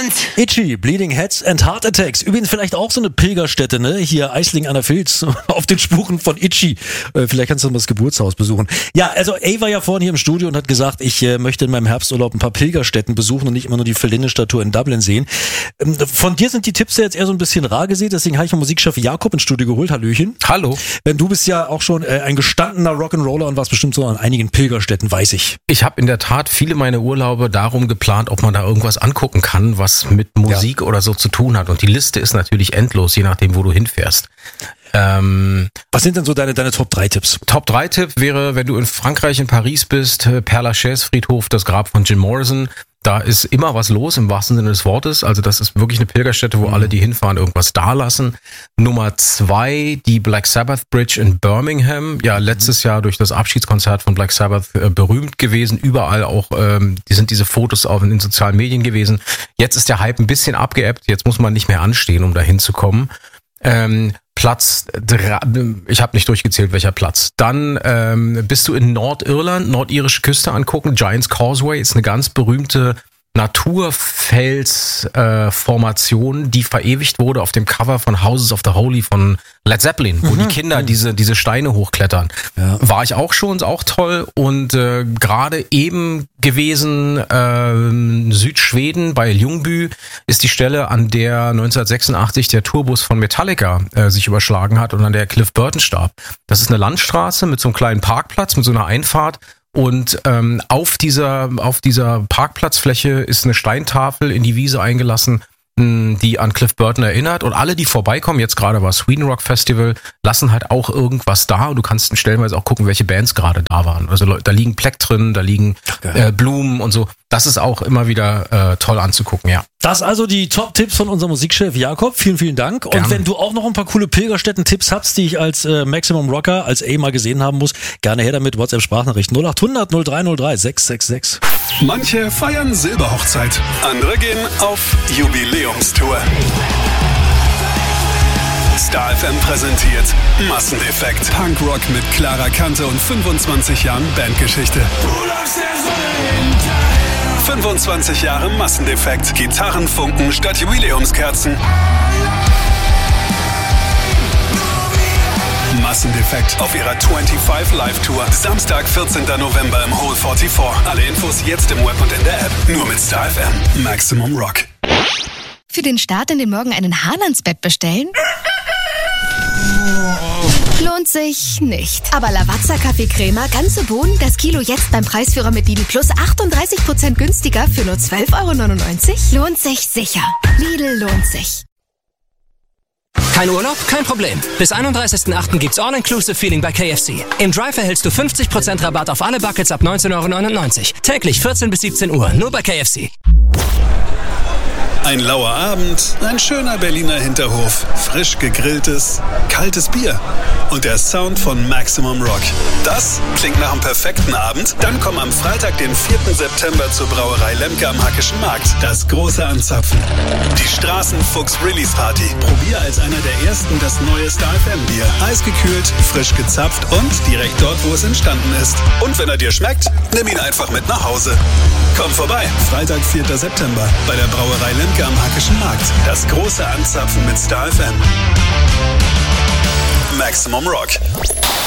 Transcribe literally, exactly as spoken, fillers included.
Itchy, Bleeding Heads and Heart Attacks. Übrigens vielleicht auch so eine Pilgerstätte, ne? Hier Eisling an der Filz, auf den Spuren von Itchy. Äh, vielleicht kannst du mal das Geburtshaus besuchen. Ja, also A war ja vorhin hier im Studio und hat gesagt, ich äh, möchte in meinem Herbsturlaub ein paar Pilgerstätten besuchen und nicht immer nur die Verlinde-Statue in Dublin sehen. Ähm, von dir sind die Tipps ja jetzt eher so ein bisschen rar gesät, deswegen habe ich den Musikchef Jakob ins Studio geholt. Hallöchen. Hallo. Denn du bist ja auch schon äh, ein gestandener Rock'n'Roller und warst bestimmt so an einigen Pilgerstätten, weiß ich. Ich habe in der Tat viele meiner Urlaube darum geplant, ob man da irgendwas angucken kann, was mit Musik ja. oder so zu tun hat. Und die Liste ist natürlich endlos, je nachdem, wo du hinfährst. Ähm, was sind denn so deine, deine Top drei Tipps? Top drei Tipp wäre, wenn du in Frankreich, in Paris bist, Père Lachaise Friedhof, das Grab von Jim Morrison. Da ist immer was los, im wahrsten Sinne des Wortes. Also das ist wirklich eine Pilgerstätte, wo mhm. alle, die hinfahren, irgendwas dalassen. Nummer zwei, die Black Sabbath Bridge in Birmingham. Ja, letztes Jahr durch das Abschiedskonzert von Black Sabbath äh, berühmt gewesen. Überall auch, ähm, die sind diese Fotos auf in den sozialen Medien gewesen. Jetzt ist der Hype ein bisschen abgeebbt. Jetzt muss man nicht mehr anstehen, um da hinzukommen. Ähm, Platz drei, ich habe nicht durchgezählt, welcher Platz. Dann ähm, bist du in Nordirland, nordirische Küste angucken. Giant's Causeway ist eine ganz berühmte Naturfelsformation, äh, die verewigt wurde auf dem Cover von Houses of the Holy von Led Zeppelin, wo mhm. die Kinder diese diese Steine hochklettern. Ja. War ich auch schon, ist auch toll. Und äh, gerade eben gewesen, äh, Südschweden bei Ljungby ist die Stelle, an der neunzehnhundertsechsundachtzig der Tourbus von Metallica äh, sich überschlagen hat und an der Cliff Burton starb. Das ist eine Landstraße mit so einem kleinen Parkplatz, mit so einer Einfahrt. Und ähm, auf dieser auf dieser Parkplatzfläche ist eine Steintafel in die Wiese eingelassen, die an Cliff Burton erinnert. Und alle, die vorbeikommen, jetzt gerade war Sweden Rock Festival, lassen halt auch irgendwas da. Und du kannst stellenweise auch gucken, welche Bands gerade da waren. Also da liegen Pleck drin, da liegen äh, Blumen und so. Das ist auch immer wieder äh, toll anzugucken, ja. Das also die Top-Tipps von unserem Musikchef Jakob. Vielen, vielen Dank. Und gerne. Wenn du auch noch ein paar coole Pilgerstätten-Tipps hast, die ich als äh, Maximum Rocker, als A mal gesehen haben muss, gerne her damit. WhatsApp-Sprachnachricht null acht hundert null drei null drei sechs sechs sechs. Manche feiern Silberhochzeit, andere gehen auf Jubiläumstour. Star F M präsentiert Massendefekt. Punkrock mit klarer Kante und fünfundzwanzig Jahren Bandgeschichte. fünfundzwanzig Jahre Massendefekt. Gitarrenfunken statt Jubiläumskerzen. Massendefekt auf ihrer fünfundzwanzig Live Tour. Samstag, vierzehnten November im Hole vierundvierzig. Alle Infos jetzt im Web und in der App. Nur mit Star F M. Maximum Rock. Für den Start in den Morgen einen Hahn ans Bett bestellen? Lohnt sich nicht. Aber Lavazza Kaffeecrema, ganze Bohnen, das Kilo jetzt beim Preisführer mit Lidl Plus achtunddreißig Prozent günstiger für nur zwölf Euro neunundneunzig? Lohnt sich sicher. Lidl lohnt sich. Kein Urlaub? Kein Problem. Bis einunddreißigsten achten gibt's All-Inclusive Feeling bei K F C. Im Drive erhältst du fünfzig Prozent Rabatt auf alle Buckets ab neunzehn Euro neunundneunzig. Täglich vierzehn bis siebzehn Uhr. Nur bei K F C. Ein lauer Abend, ein schöner Berliner Hinterhof, frisch gegrilltes, kaltes Bier und der Sound von Maximum Rock. Das klingt nach einem perfekten Abend? Dann komm am Freitag, den vierten September zur Brauerei Lemke am Hackischen Markt. Das große Anzapfen. Die Straßenfuchs-Release-Party. Probier als einer der ersten das neue Star F M Bier. Eisgekühlt, frisch gezapft und direkt dort, wo es entstanden ist. Und wenn er dir schmeckt, nimm ihn einfach mit nach Hause. Komm vorbei. Freitag, vierten September bei der Brauerei Lemke am Hackischen Markt. Das große Anzapfen mit Star F M. Maximum Rock.